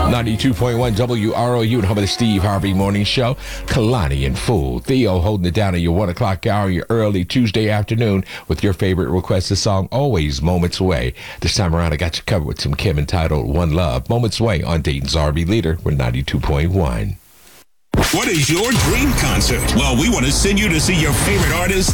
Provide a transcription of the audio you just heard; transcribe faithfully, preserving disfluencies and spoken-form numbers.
ninety-two point one W R O U and home of the Steve Harvey Morning Show. Kalani in full. Theo holding it down at your one o'clock hour, your early Tuesday afternoon with your favorite requested song, Always Moments Away. This time around, I got you covered with some Kim entitled One Love. Moments Away on Dayton's R V Leader with ninety-two point one. What is your dream concert? Well, we want to send you to see your favorite artist